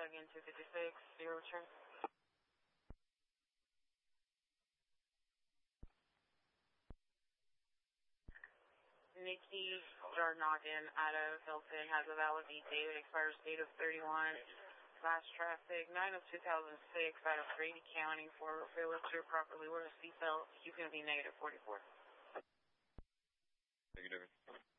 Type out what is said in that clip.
Volkswagen 256, zero return. Nikki Jarnagin out of Hilton has a valid date, expires date of 31. Last traffic, 9/2006 out of Grady County for failure to properly wear a seatbelt. He's going to be negative 44. Negative.